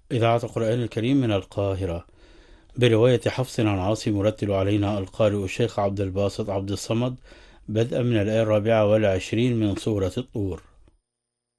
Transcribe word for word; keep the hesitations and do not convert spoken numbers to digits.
إذاعة القرآن الكريم من القاهرة برواية حفص عن عاصم. يرتل علينا القارئ الشيخ عبد الباسط عبد الصمد بدءا من الآية الرابعة والعشرين من سورة الطور.